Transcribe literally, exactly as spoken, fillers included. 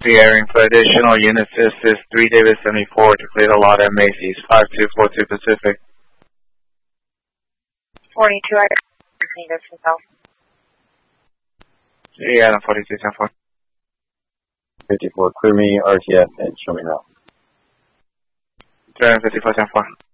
Preparing for additional units to assist three Davis seventy-four to clear the lot at Macy's, five two four two Pacific. forty-two, I need this yourself. Yeah, forty-two ten four. fifty-four, clear me, R T F, and show me route. fifty-four ten four.